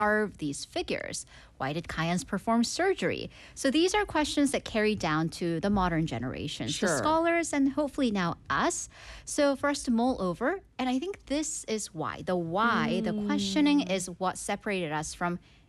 carve these figures? Why did Kayans perform surgery? So these are questions that carry down to the modern generations, the Sure. scholars, and hopefully now us. So for us to mull over, and I think this is why. The why, the questioning Mm. is what separated us from